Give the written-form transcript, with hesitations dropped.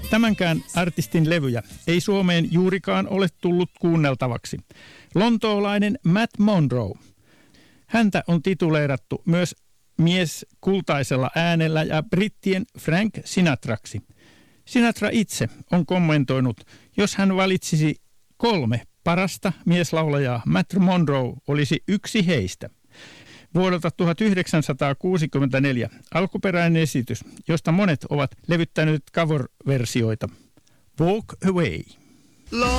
Tämänkään artistin levyjä ei Suomeen juurikaan ole tullut kuunneltavaksi. Lontoolainen Matt Monro. Häntä on tituleerattu myös mies kultaisella äänellä ja brittien Frank Sinatraksi. Sinatra itse on kommentoinut, jos hän valitsisi 3 parasta mieslaulajaa, Matt Monro olisi yksi heistä. Vuodelta 1964 alkuperäinen esitys, josta monet ovat levyttäneet cover-versioita. Walk Away.